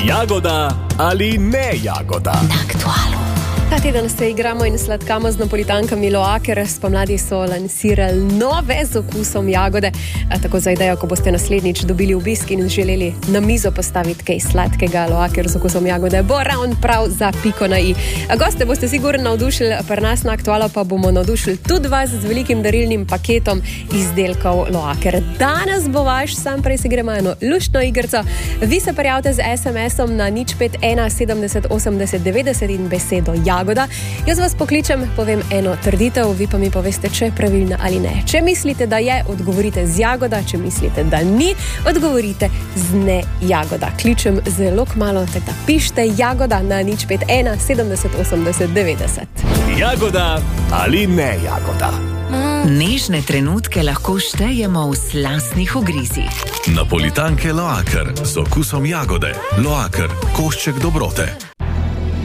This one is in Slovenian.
Jagoda ali ne jagoda? Na Aktualu. Ta teden se igramo in sladkamo z napolitankami Loaker. Spomladi so lansirali nove z okusom jagode. Tako za idejo, ko boste naslednjič dobili obisk in želeli na mizo postaviti kaj sladkega, Loaker z okusom jagode bo ravno prav za piko na i. Goste boste sigurno navdušili, pri nas na Aktualu pa bomo navdušili tudi vas z velikim darilnim paketom izdelkov Loaker. Danes bo vaš, sam prej se gremo eno luštno igrico. Vi se prijavite z SMS-om na 051 70 80 90 in besedo jagoda. Jaz vas pokličem, povem eno trditev, vi pa mi poveste, če je pravilna ali ne. Če mislite, da je, odgovorite z jagoda, če mislite, da ni, odgovorite z ne jagoda. Kličem zelo kmalu, tako da pišite jagoda na 051 70 80 90. Jagoda ali ne jagoda? Nežne trenutke lahko štejemo v slastnih ugrizih. Napolitanke Loaker z okusom jagode. Loaker, košček dobrote.